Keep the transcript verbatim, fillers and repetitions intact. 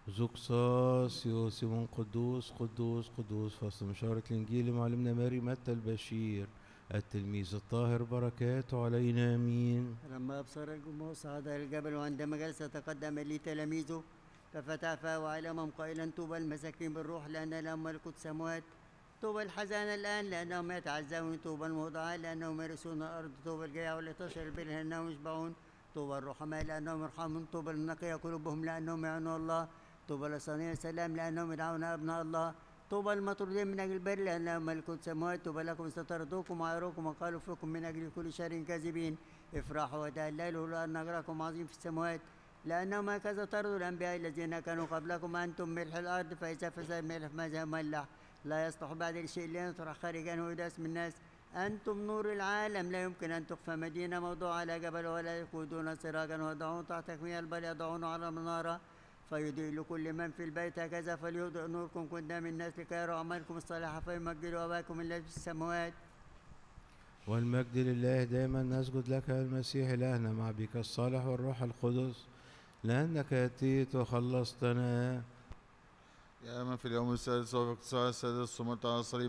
زقصاص يوسف قدوس قدوس قدوس. فصل مشارة الإنجيل معلمنا ماري متى البشير التلميذ الطاهر بركاته علينا آمين. لما أبصر الجموع صعد الجبل، وعندما جلس تقدم لي تلاميذه ففتح فاه وعلمهم قائلا: طوبى المساكين بالروح لأن لهم ملكوت السماوات. طوبى الحزانة الآن لأنهم يتعزون. طوبى الموضعين لأنهم يرثون الأرض. طوبى الجياع والعطاش البر لأنهم يشبعون. طوبى الرحماء لأنهم يرحمون. طوبى النقية قلوبهم لأنهم يعانون الله. طوبى لصانعي السلام لأنهم يدعون أبناء الله. طوبى المطرودين من أجل البر لأنهم ملكوت السماوات. طوبى لكم استطردوكم وعايروكم وقالوا فيكم من أجل كل شر كاذبين. افرحوا وتهللوا لأن أجركم عظيم في السماوات، لأنهم هكذا طردوا الأنبياء الذين كانوا قبلكم. أنتم ملح الأرض، فإذا فسد الملح فماذا يملح؟ لا يصلح بعد الشيء ليطرح خارجا ويداس من الناس. أنتم نور العالم. لا يمكن أن تخفى مدينة موضوع على جبل ولا يقودون سراجا ويضعون تحت مياه، بل يضعونه على منارة فيضيء لكل من في البيت. هكذا فليضئ نوركم قدام الناس لكي يروا أعمالكم الصالحة فيمجدوا أباكم الذي في السماوات. والمجد لله دائما. نسجد لك يا المسيح إلهنا مع بك الصالح والروح القدس، لأنك أتيت وخلصتنا. يا من في اليوم السادس وفي اقتصار السادس صمت على الصليب